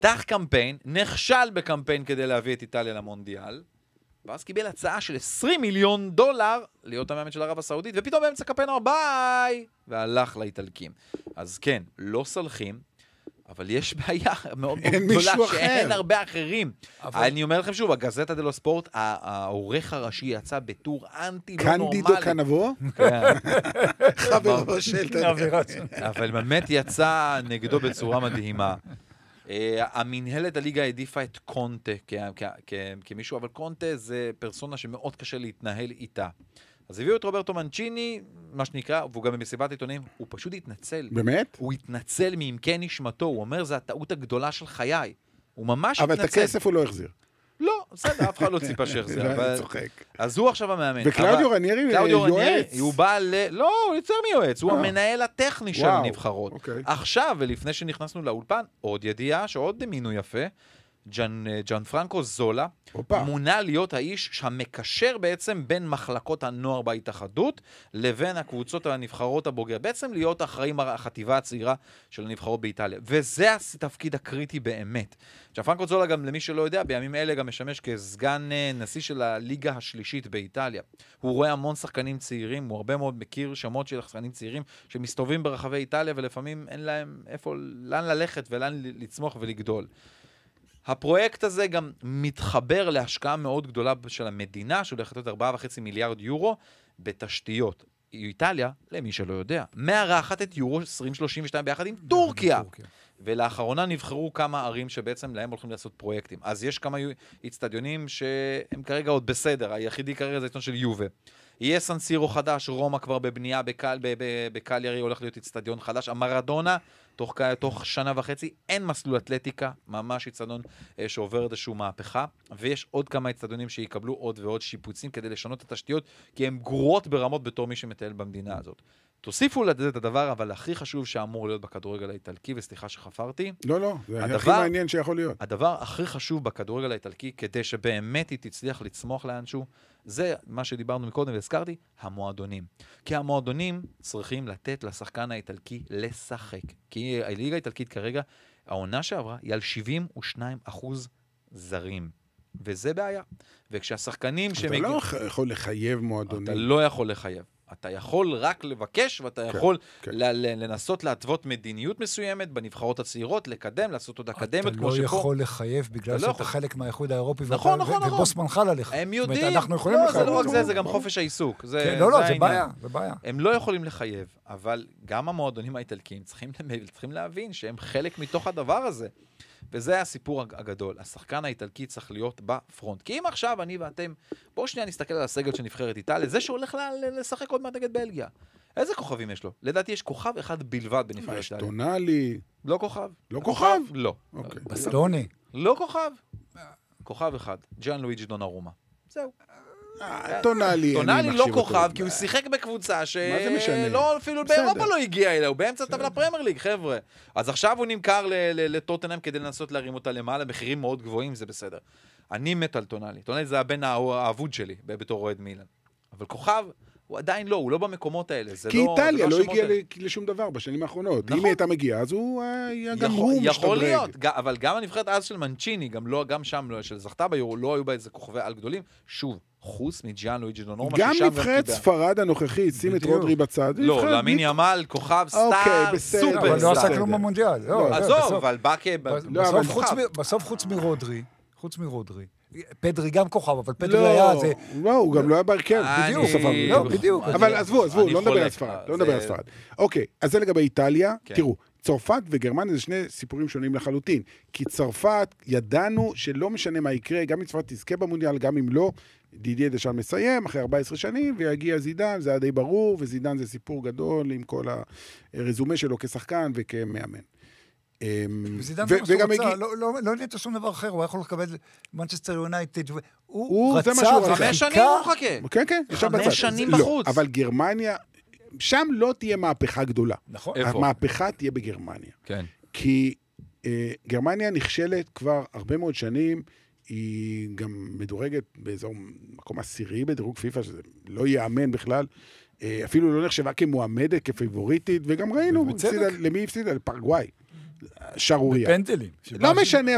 פתח קמפיין, נכשל בקמפיין כדי להביא את איטליה למונדיאל, ואז קיבל הצעה של $20 מיליון להיות המאמן של ערב הסעודית, ופתאום באמצע קמפיין ביי, והלך לאיטלקים. אז כן, לא סלחים, אבל יש בעיה מאוד גדולה שאין הרבה אחרים. אני אומר לכם שוב, הגזטה דלו ספורט, העורך הראשי יצא בטור אנטי לא נורמלי. קנדידו קנבו? חברו של אבל באמת יצא נגדו בצורה מדהימה. המנהלת הליגה העדיפה את קונטה כמישהו, אבל קונטה זה פרסונה שמאוד קשה להתנהל איתה. אז הביאו את רוברטו מנצ'יני, מה שנקרא, והוא גם במסיבת עיתונים, הוא פשוט התנצל. באמת? הוא התנצל מעמקי נשמתו, הוא אומר, זה הטעות הגדולה של חיי. הוא ממש התנצל. אבל את הכסף הוא לא החזיר. לא, בסדר, אף אחד לא ציפה שיחזיר. אני צוחק. אז הוא עכשיו המאמן. וקלאודיו רניירי יועץ. הוא בא לא, הוא יוצר מיועץ, הוא המנהל הטכני של הנבחרות. עכשיו, ולפני שנכנסנו לאולפן, עוד ידיעה שעוד מינוי יפה, ג'אן פרנקו זולה, מונה להיות האיש שהמקשר בעצם בין מחלקות הנוער בהתאחדות לבין הקבוצות הנבחרות הבוגר. בעצם להיות אחראים החטיבה הצעירה של הנבחרות באיטליה. וזה התפקיד הקריטי באמת. ג'אן פרנקו זולה, גם למי שלא יודע, בימים אלה גם משמש כסגן נשיא של הליגה השלישית באיטליה. הוא רואה המון שחקנים צעירים, הוא הרבה מאוד מכיר שמות של שחקנים צעירים שמסתובבים ברחבי איטליה, ולפעמים אין להם לאן ללכת ולאן לצמוח ולגדול. הפרויקט הזה גם מתחבר להשקעה מאוד גדולה של המדינה, שהולכת להיות 4.5 מיליארד יורו בתשתיות. איטליה, למי שלא יודע, מארחת את יורו 2032 ביחד עם טורקיה. ולאחרונה נבחרו כמה ערים שבעצם להם הולכים לעשות פרויקטים. אז יש כמה אצטדיונים שהם כרגע עוד בסדר, היחידי כרגע זה אצטדיון של יובה. יהיה סן סירו חדש, רומא כבר בבנייה, בקליארי הולך להיות אצטדיון חדש, המרדונה, תוך שנה וחצי, אין מסלול אתלטיקה, ממש אצטדיון שעובר איזשהו מהפכה, ויש עוד כמה אצטדיונים שיקבלו עוד ועוד שיפוצים כדי לשנות את התשתיות, כי הן גרועות ברמות בתור מי שמטייל במדינה הזאת. תוסיפו לזה את הדבר, אבל הכי חשוב שאמור להיות בכדורגל האיטלקי, וסליחה שחפרתי. לא, זה הכי מעניין שיכול להיות. הדבר הכי חשוב בכדורגל האיטלקי, כדי שבאמת היא תצליח לצמוח לאנשהו, זה מה שדיברנו מקודם והזכרתי, המועדונים. כי המועדונים צריכים לתת לשחקן האיטלקי לשחק. כי הליגה האיטלקית כרגע, העונה שעברה היא על 72% זרים. וזה בעיה. וכשהשחקנים אתה לא יכול לחייב מועדונים. אתה לא יכול לחייב. אתה יכול רק לבקש, ואתה יכול לנסות להתוות מדיניות מסוימת בנבחרות הצעירות, לקדם, לעשות עוד אקדמיות כמו שפה. אתה לא יכול לחייב בגלל שאתה חלק מהאיחוד האירופי, ובוס מנחל עליך. הם יודעים. אנחנו יכולים לחייב. זה לא רק זה, זה גם חופש העיסוק. לא, זה בעיה. הם לא יכולים לחייב, אבל גם המועדונים האיטלקיים צריכים להבין שהם חלק מתוך הדבר הזה. וזה הסיפור הגדול. השחקן האיטלקי צריך להיות בפרונט. כי אם עכשיו אני ואתם, בואו שנייה נסתכל על הסגל של נבחרת איטליה, זה שהולך לשחק עוד מעט נגד בלגיה. איזה כוכבים יש לו? לדעתי יש כוכב אחד בלבד בנבחרת איטליה. יש טונאלי. לא כוכב. לא כוכב? לא. בסטוני. לא כוכב. כוכב אחד. ג'אן לואיג'י דונרומה. זהו. טונאלי לא כוכב, כי הוא שיחק בקבוצה שלא, אפילו באירופה לא הגיע אליה, הוא באמצע טבלה פרמייר ליג, חבר'ה. אז עכשיו הוא נמכר לטוטנהאם כדי לנסות להרים אותה למעלה, מחירים מאוד גבוהים, זה בסדר. אני מת על טונאלי. טונאלי זה הבן האבוד שלי, בתור אוהד מילאן. אבל כוכב, הוא עדיין לא, הוא לא במקומות האלה. כי איטליה לא הגיע לשום דבר בשנים האחרונות. אם היא הייתה מגיעה, אז הוא היה גם הוא משתדרג. יכול להיות, אבל גם הנבחרת אז של מנצ'יני, גם שם, של זכתה ביורו, לא היו בה איזה כוכבי על גדולים. שוב, חוץ מג'אן לואיג'י דונרומה, גם נבחרת ספרד הנוכחית, שים את רודרי בצד. לא, לאמין ימל, כוכב, סטאר, סופר. אבל לא עשה כלום במונדיאל. עזוב, אבל בקה... בסוף חוץ מרודרי. פדרי גם כוכב, אבל פדרי היה... לא, הוא גם לא היה בהרכב. בדיוק. אבל עזבו, לא נדבר על ספרד. אוקיי, אז זה לגבי איטליה. תראו, צרפת וגרמניה זה שני סיפורים שונים לחלוטין. כי צרפת, ידענו שלא משנה מה יקרה, גם אם צרפת תזכה במונדיאל, גם אם לא, דידיה דשאן מסיים אחרי 14 שנים, ויגיע זידן, זה היה די ברור, וזידן זה סיפור גדול עם כל הרזומה שלו כשחקן וכמאמן. וזידן לא נהיית שום דבר אחר, הוא יכול לקבל מנצ'סטר יונייטד, הוא רצה 5 שנים הוא מחכה. כן, 5 שנים בחוץ. אבל גרמניה, שם לא תהיה מהפכה גדולה. נכון. המהפכה תהיה בגרמניה. כן. כי גרמניה נכשלת כבר הרבה מאוד שנים, היא גם מדורגת באזור מקום עשירי בדירוג פיפה, שזה לא יאמן בכלל, אפילו לא נחשבה כמועמדת, כפייבוריטית, וגם ראינו, למי הפסידה? לפרגוואי. שרוריה. בפנדלים. לא משנה,